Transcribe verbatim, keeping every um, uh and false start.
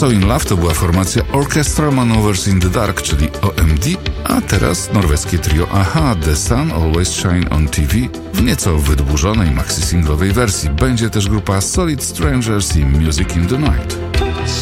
So In Love to była formacja Orchestral Maneuvers in the Dark, czyli O M D, a teraz norweskie trio a-ha The Sun Always Shine on T V w nieco wydłużonej maxi-singlowej wersji. Będzie też grupa Solid Strangers i Music in the Night.